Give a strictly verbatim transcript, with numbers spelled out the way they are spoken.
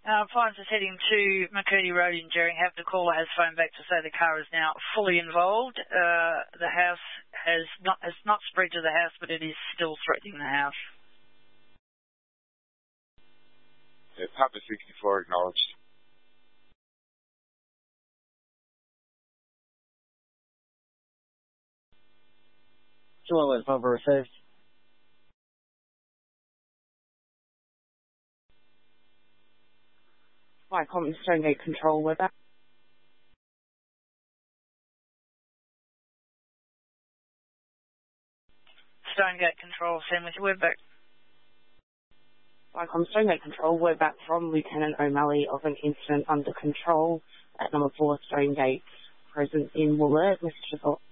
Uh, Fines is heading to McCurdy Road in Jering. Have the caller has phoned back to say the car is now fully involved. Uh, the house has not has not spread to the house, but it is still threatening the house. Yeah, Papa sixty-four acknowledged. Kilo West Papa received. Hi, Common Stonegate Control, we're back. Stonegate Control, Sandwich, we're back. Hi, Common Stonegate Control, we're back from Lieutenant O'Malley of an incident under control at number four Stonegate, present in Wollert. Message to